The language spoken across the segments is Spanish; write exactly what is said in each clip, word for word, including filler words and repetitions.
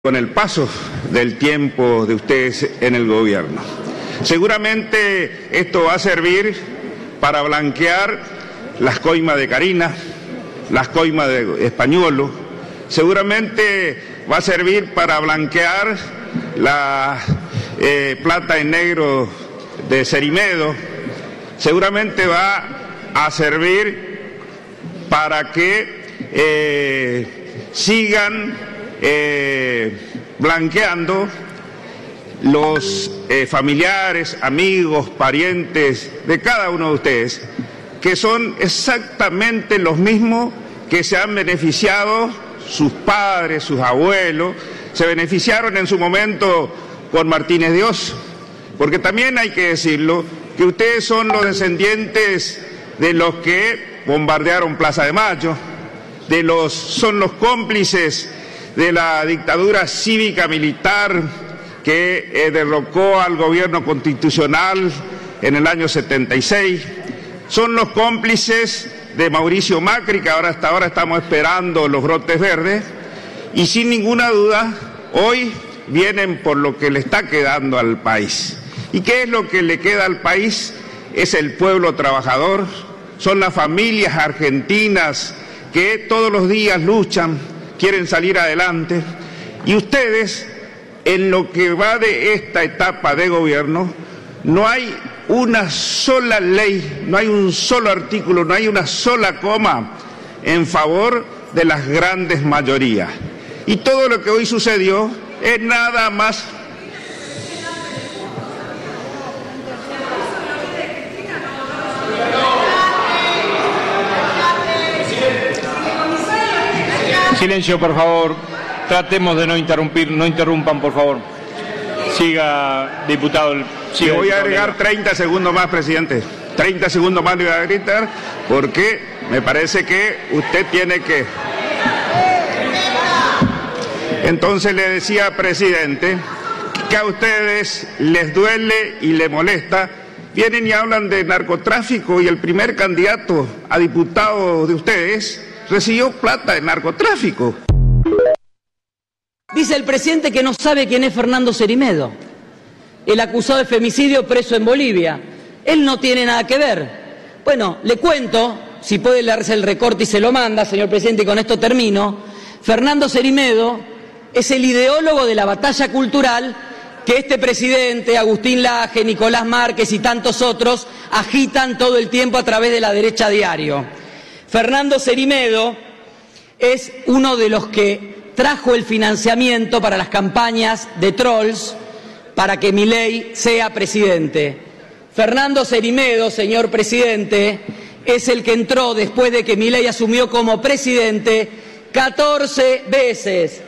con el paso del tiempo de ustedes en el gobierno. Seguramente esto va a servir para blanquear las coimas de Carina, las coimas de Españolo, seguramente va a servir para blanquear la eh, plata en negro de Cerimedo, seguramente va a servir para que eh, sigan Eh, blanqueando los eh, familiares, amigos, parientes de cada uno de ustedes, que son exactamente los mismos que se han beneficiado, sus padres, sus abuelos, se beneficiaron en su momento con Martínez de Oz, porque también hay que decirlo, que ustedes son los descendientes de los que bombardearon Plaza de Mayo, de los, son los cómplices de la dictadura cívica militar que eh, derrocó al gobierno constitucional en el año setenta y seis, son los cómplices de Mauricio Macri, que ahora hasta ahora estamos esperando los brotes verdes, y sin ninguna duda hoy vienen por lo que le está quedando al país. ¿Y qué es lo que le queda al país? Es el pueblo trabajador, son las familias argentinas que todos los días luchan, quieren salir adelante, y ustedes, en lo que va de esta etapa de gobierno, no hay una sola ley, no hay un solo artículo, no hay una sola coma en favor de las grandes mayorías. Y todo lo que hoy sucedió es nada más. Silencio, por favor. Tratemos de no interrumpir, no interrumpan, por favor. Siga, diputado. Siga, Le voy a agregar treinta segundos más, presidente. treinta segundos más le voy a gritar, porque me parece que usted tiene que... Entonces le decía, presidente, que a ustedes les duele y les molesta. Vienen y hablan de narcotráfico, y el primer candidato a diputado de ustedes recibió plata de narcotráfico. Dice el presidente que no sabe quién es Fernando Cerimedo, el acusado de femicidio preso en Bolivia. Él no tiene nada que ver. Bueno, le cuento, si puede leerse el recorte y se lo manda, señor presidente, y con esto termino. Fernando Cerimedo es el ideólogo de la batalla cultural que este presidente, Agustín Laje, Nicolás Márquez y tantos otros agitan todo el tiempo a través de la derecha diario. Fernando Cerimedo es uno de los que trajo el financiamiento para las campañas de trolls para que Milei sea presidente. Fernando Cerimedo, señor presidente, es el que entró después de que Milei asumió como presidente catorce veces.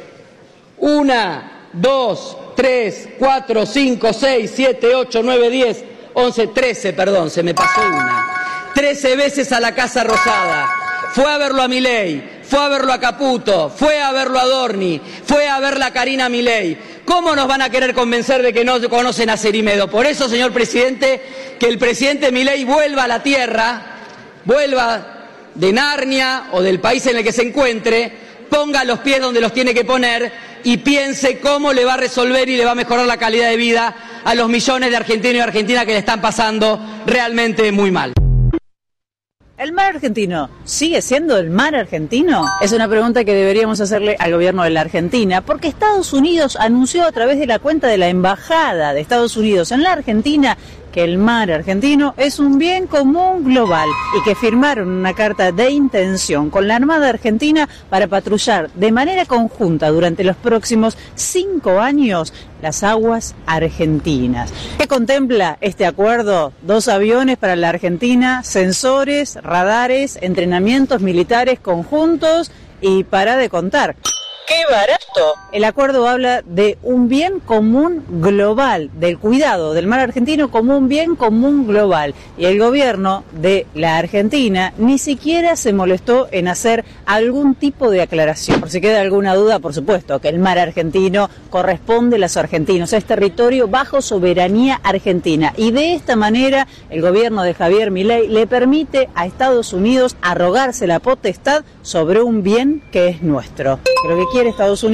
Una, dos, tres, cuatro, cinco, seis, siete, ocho, nueve, diez, once, trece, perdón, se me pasó una. trece veces a la Casa Rosada, fue a verlo a Milei, fue a verlo a Caputo, fue a verlo a Dorni, fue a verla a Karina Milei. ¿Cómo nos van a querer convencer de que no conocen a Cerimedo? Por eso, señor presidente, que el presidente Milei vuelva a la tierra, vuelva de Narnia o del país en el que se encuentre, ponga los pies donde los tiene que poner y piense cómo le va a resolver y le va a mejorar la calidad de vida a los millones de argentinos y argentinas que le están pasando realmente muy mal. ¿El mar argentino sigue siendo el mar argentino? Es una pregunta que deberíamos hacerle al gobierno de la Argentina, porque Estados Unidos anunció a través de la cuenta de la Embajada de Estados Unidos en la Argentina que el mar argentino es un bien común global y que firmaron una carta de intención con la Armada Argentina para patrullar de manera conjunta durante los próximos cinco años las aguas argentinas. ¿Qué contempla este acuerdo? Dos aviones para la Argentina, sensores, radares, entrenamientos militares conjuntos y para de contar. ¡Qué barato! El acuerdo habla de un bien común global, del cuidado del mar argentino como un bien común global. Y el gobierno de la Argentina ni siquiera se molestó en hacer algún tipo de aclaración. Por si queda alguna duda, por supuesto, que el mar argentino corresponde a los argentinos, es territorio bajo soberanía argentina. Y de esta manera, el gobierno de Javier Milei le permite a Estados Unidos arrogarse la potestad sobre un bien que es nuestro. Pero que quiere Estados Unidos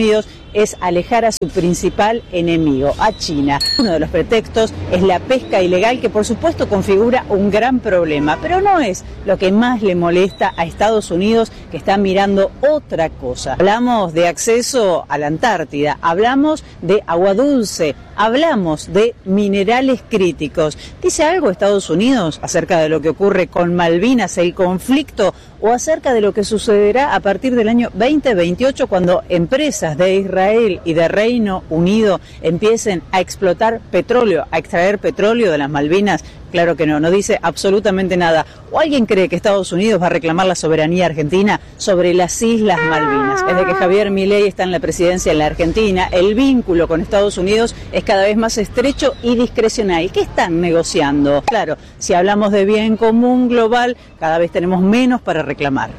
es alejar a su principal enemigo, a China. Uno de los pretextos es la pesca ilegal, que por supuesto configura un gran problema, pero no es lo que más le molesta a Estados Unidos, que está mirando otra cosa. Hablamos de acceso a la Antártida, hablamos de agua dulce, hablamos de minerales críticos. ¿Dice algo Estados Unidos acerca de lo que ocurre con Malvinas, el conflicto, o acerca de lo que sucederá a partir del año veinte veintiocho, cuando empresas de Israel y de Reino Unido empiecen a explotar petróleo, a extraer petróleo de las Malvinas? Claro que no, no dice absolutamente nada. ¿O alguien cree que Estados Unidos va a reclamar la soberanía argentina sobre las Islas Malvinas? Desde que Javier Milei está en la presidencia en la Argentina, el vínculo con Estados Unidos es cada vez más estrecho y discrecional. ¿Qué están negociando? Claro, si hablamos de bien común global, cada vez tenemos menos para reclamar.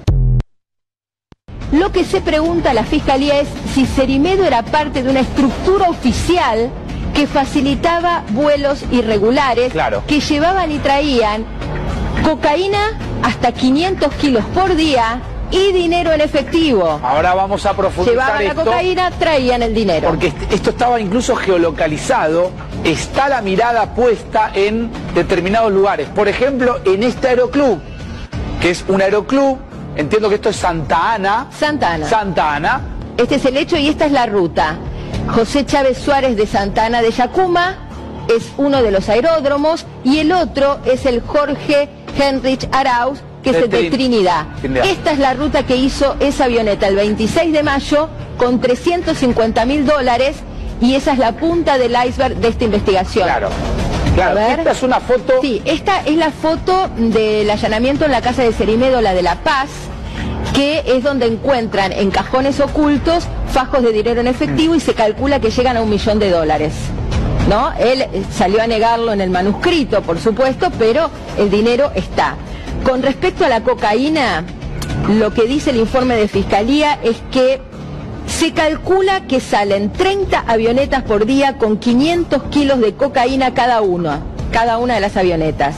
Lo que se pregunta a la Fiscalía es si Cerimedo era parte de una estructura oficial que facilitaba vuelos irregulares, claro, que llevaban y traían cocaína hasta quinientos kilos por día y dinero en efectivo. Ahora vamos a profundizar. Llevaban la esto, cocaína, traían el dinero. Porque esto estaba incluso geolocalizado, está la mirada puesta en determinados lugares. Por ejemplo, en este aeroclub, que es un aeroclub, entiendo que esto es Santa Ana. Santa Ana. Santa Ana. Este es el hecho y esta es la ruta. José Chávez Suárez de Santa Ana de Yacuma es uno de los aeródromos y el otro es el Jorge Heinrich Arauz, que es el de Trinidad. Trinidad. Esta es la ruta que hizo esa avioneta el veintiséis de mayo con trescientos cincuenta mil dólares y esa es la punta del iceberg de esta investigación. Claro. Claro, esta es una foto... Sí, esta es la foto del allanamiento en la casa de Cerimedo, la de La Paz, que es donde encuentran en cajones ocultos fajos de dinero en efectivo y se calcula que llegan a un millón de dólares. ¿No? Él salió a negarlo en el manuscrito, por supuesto, pero el dinero está. Con respecto a la cocaína, lo que dice el informe de Fiscalía es que se calcula que salen treinta avionetas por día con quinientos kilos de cocaína cada una, cada una de las avionetas.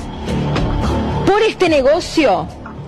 Por este negocio,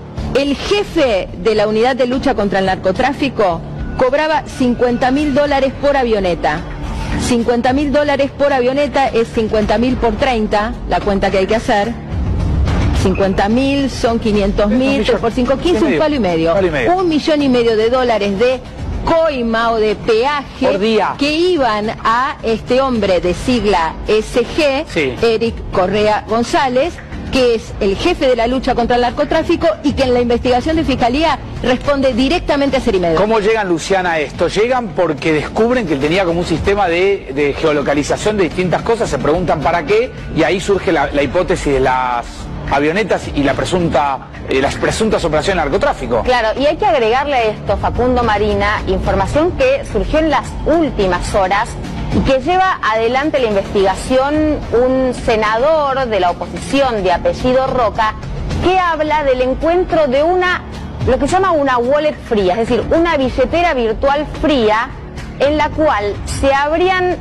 el jefe de la unidad de lucha contra el narcotráfico cobraba cincuenta mil dólares por avioneta. cincuenta mil dólares por avioneta es cincuenta mil por treinta, la cuenta que hay que hacer. cincuenta mil son quinientos mil, tres por cinco, quince, un palo y medio. Palo y medio. Un millón y medio de dólares de coima o de peaje por día que iban a este hombre de sigla S G, sí, Eric Correa González, que es el jefe de la lucha contra el narcotráfico y que en la investigación de Fiscalía responde directamente a Cerimedo. ¿Cómo llegan, Luciana, a esto? Llegan porque descubren que él tenía como un sistema de, de geolocalización de distintas cosas, se preguntan para qué, y ahí surge la, la hipótesis de las avionetas y la presunta, eh, las presuntas operaciones de narcotráfico. Claro, y hay que agregarle a esto, Facundo Marina, información que surgió en las últimas horas y que lleva adelante la investigación un senador de la oposición de apellido Roca, que habla del encuentro de una, lo que se llama una wallet fría, es decir, una billetera virtual fría en la cual se habrían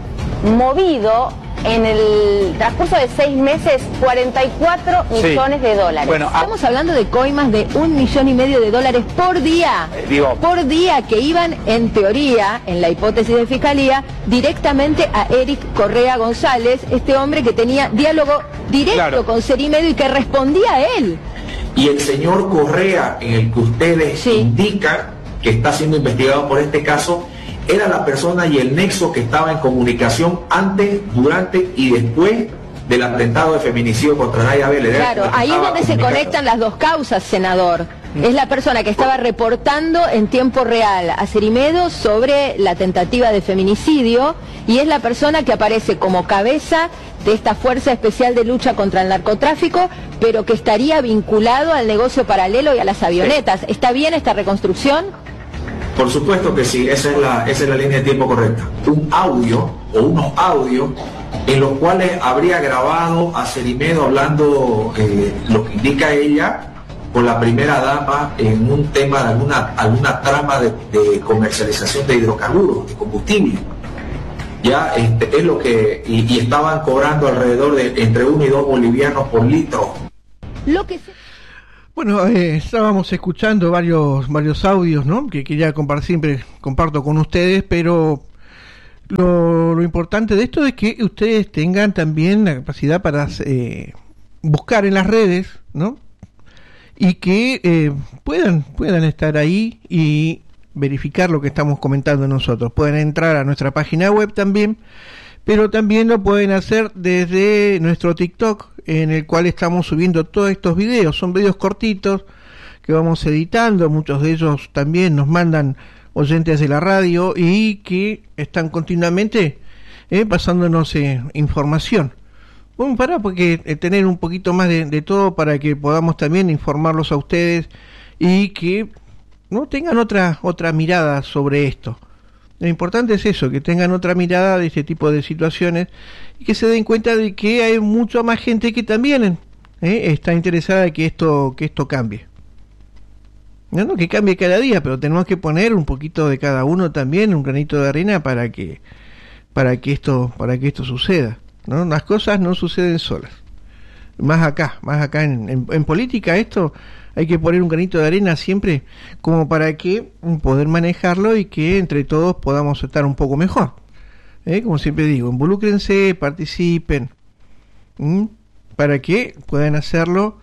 movido en el transcurso de seis meses cuarenta y cuatro millones sí. de dólares. Bueno, estamos hablando de coimas de un millón y medio de dólares por día. Eh, digo, por día que iban, en teoría, en la hipótesis de Fiscalía, directamente a Eric Correa González, este hombre que tenía diálogo directo claro. con Cerimedo y que respondía a él. Y el señor Correa, en el que ustedes sí. indican que está siendo investigado por este caso, era la persona y el nexo que estaba en comunicación antes, durante y después del atentado de feminicidio contra Naya Vélez. Claro, ahí es donde se conectan las dos causas, senador. Es la persona que estaba reportando en tiempo real a Cerimedo sobre la tentativa de feminicidio y es la persona que aparece como cabeza de esta Fuerza Especial de Lucha contra el Narcotráfico, pero que estaría vinculado al negocio paralelo y a las avionetas. ¿Está bien esta reconstrucción? Por supuesto que sí, esa es la, esa es la línea de tiempo correcta. Un audio o unos audios en los cuales habría grabado a Cerimedo hablando eh, lo que indica ella con la primera dama en un tema de alguna, alguna trama de, de comercialización de hidrocarburos, de combustible. Ya este, es lo que, y, y estaban cobrando alrededor de entre uno y dos bolivianos por litro. Lo que se... Bueno, eh, estábamos escuchando varios varios audios, ¿no? Que quería compartir, siempre comparto con ustedes, pero lo, lo importante de esto es que ustedes tengan también la capacidad para eh, buscar en las redes, ¿no? Y que eh, puedan puedan estar ahí y verificar lo que estamos comentando nosotros. Pueden entrar a nuestra página web también, pero también lo pueden hacer desde nuestro TikTok, en el cual estamos subiendo todos estos videos. Son videos cortitos que vamos editando, muchos de ellos también nos mandan oyentes de la radio y que están continuamente eh, pasándonos eh, información. Bueno, para porque eh, tener un poquito más de, de todo para que podamos también informarlos a ustedes y que no tengan otra otra mirada sobre esto. Lo importante es eso, que tengan otra mirada de este tipo de situaciones y que se den cuenta de que hay mucha más gente que también eh, está interesada en que esto que esto cambie. No, no, que cambie cada día, pero tenemos que poner un poquito de cada uno también, un granito de arena para que para que esto para que esto suceda, ¿no? Las cosas no suceden solas. Más acá, más acá en, en, en política esto hay que poner un granito de arena siempre como para que poder manejarlo y que entre todos podamos estar un poco mejor. ¿Eh? Como siempre digo, involúcrense, participen, ¿m? Para que puedan hacerlo.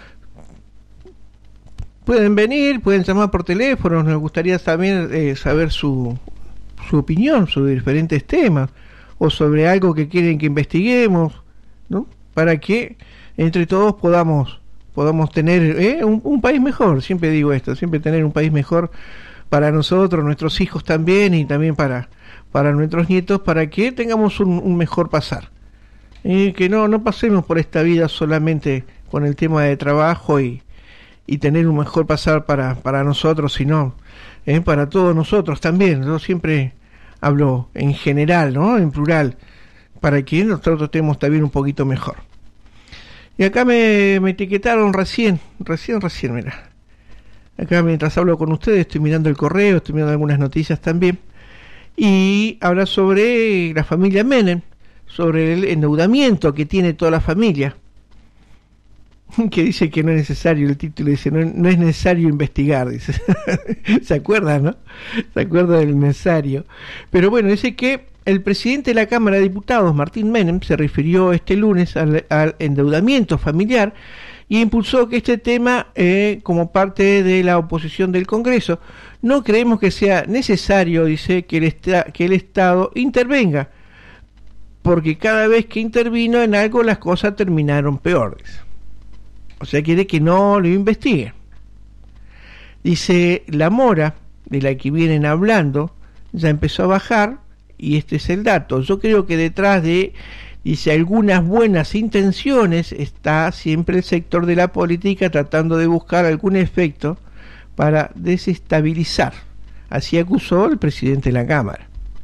Pueden venir, pueden llamar por teléfono, nos gustaría también eh, saber su, su opinión sobre diferentes temas o sobre algo que quieren que investiguemos, ¿no? Para que entre todos podamos podamos tener eh, un, un país mejor. Siempre digo esto, siempre tener un país mejor para nosotros, nuestros hijos también y también para para nuestros nietos, para que tengamos un, un mejor pasar y que no no pasemos por esta vida solamente con el tema de trabajo y y tener un mejor pasar para, para nosotros, sino eh, para todos nosotros también. Yo siempre hablo en general, ¿no? En plural, para que nosotros estemos también un poquito mejor. Y acá me, me etiquetaron recién, recién, recién, mira. Acá mientras hablo con ustedes estoy mirando el correo, estoy mirando algunas noticias también, y habla sobre la familia Menem, sobre el endeudamiento que tiene toda la familia, que dice que no es necesario, el título dice, no, no es necesario investigar, dice. ¿Se acuerdan, no? ¿Se acuerdan del necesario? Pero bueno, dice que el presidente de la Cámara de Diputados, Martín Menem, se refirió este lunes al, al endeudamiento familiar y impulsó que este tema, eh, como parte de la oposición del Congreso, no creemos que sea necesario, dice, que el, esta, que el Estado intervenga, porque cada vez que intervino en algo las cosas terminaron peor, dice. O sea, quiere que no lo investiguen. Dice, la mora, de la que vienen hablando, ya empezó a bajar, y este es el dato. Yo creo que detrás de, dice, algunas buenas intenciones, está siempre el sector de la política tratando de buscar algún efecto para desestabilizar. Así acusó el presidente de la Cámara.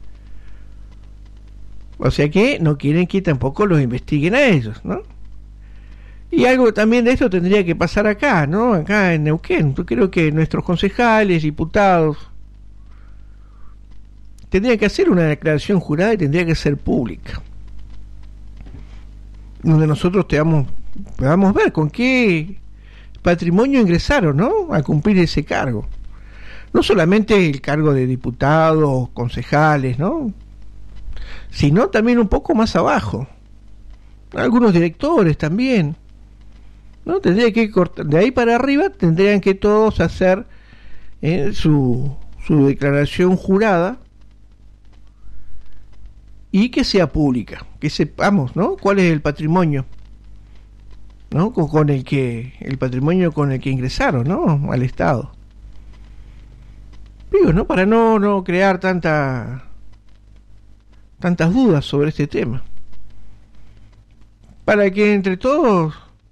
O sea que no quieren que tampoco los investiguen a ellos, ¿no? Y algo también de esto tendría que pasar acá, ¿no? Acá en Neuquén. Yo creo que nuestros concejales, diputados, tendrían que hacer una declaración jurada y tendría que ser pública, donde nosotros te vamos, podamos ver con qué patrimonio ingresaron, ¿no? A cumplir ese cargo. No solamente el cargo de diputados, concejales, ¿no? Sino también un poco más abajo. Algunos directores también. ¿No? Tendría que cortar, de ahí para arriba tendrían que todos hacer eh, su, su declaración jurada y que sea pública, que sepamos, ¿no? Cuál es el patrimonio, ¿no? Con, con el que el patrimonio con el que ingresaron, ¿no? Al Estado. Digo, ¿no? Para no no crear tanta tantas dudas sobre este tema. Para que entre todos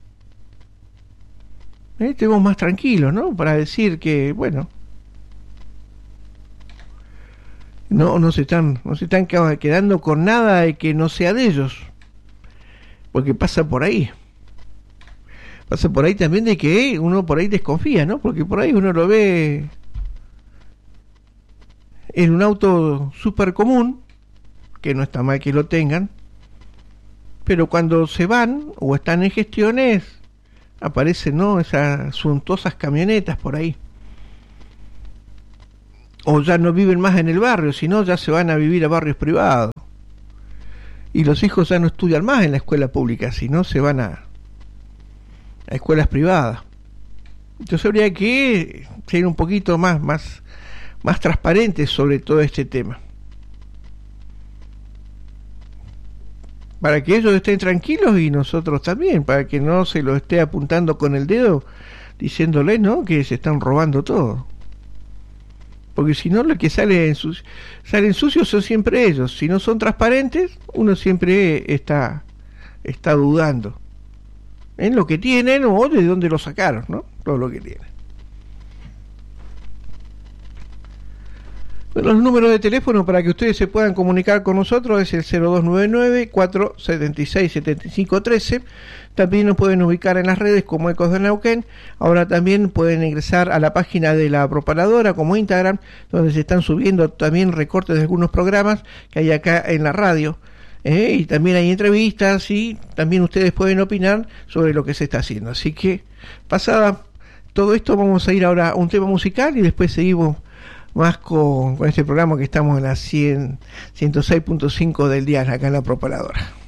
Eh, estemos más tranquilos, ¿no? Para decir que, bueno, no, no se están, no se están quedando con nada de que no sea de ellos, porque pasa por ahí, pasa por ahí también de que uno por ahí desconfía, ¿no? Porque por ahí uno lo ve en un auto súper común, que no está mal que lo tengan, pero cuando se van o están en gestiones, aparecen, ¿no?, esas suntuosas camionetas por ahí. O ya no viven más en el barrio, sino ya se van a vivir a barrios privados. Y los hijos ya no estudian más en la escuela pública, sino se van a, a escuelas privadas. Entonces habría que ser un poquito más, más, más transparentes sobre todo este tema, para que ellos estén tranquilos y nosotros también, para que no se lo esté apuntando con el dedo diciéndole, ¿no?, que se están robando todo. Porque si no, lo que sale en sucio, salen sucios son siempre ellos. Si no son transparentes, uno siempre está está dudando en lo que tienen o de dónde lo sacaron, ¿no? Todo lo que tienen. Bueno, los números de teléfono para que ustedes se puedan comunicar con nosotros es el cero dos nueve nueve, cuatro siete seis, siete cinco uno tres. También nos pueden ubicar en las redes como Ecos de Neuquén. Ahora también pueden ingresar a la página de la Propaladora como Instagram, donde se están subiendo también recortes de algunos programas que hay acá en la radio. ¿eh? Y también hay entrevistas y también ustedes pueden opinar sobre lo que se está haciendo. Así que, pasada todo esto, vamos a ir ahora a un tema musical y después seguimos más con, con este programa que estamos en la cien, ciento seis punto cinco del día acá en la Propaladora.